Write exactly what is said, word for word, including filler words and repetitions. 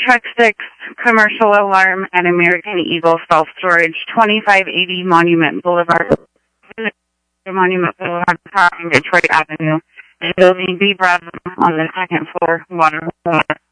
Truck six, commercial alarm at American Eagle Self-Storage, twenty-five eighty Monument Boulevard, Monument Boulevard, Detroit Avenue, and Building B Bravo on the second floor, water, water.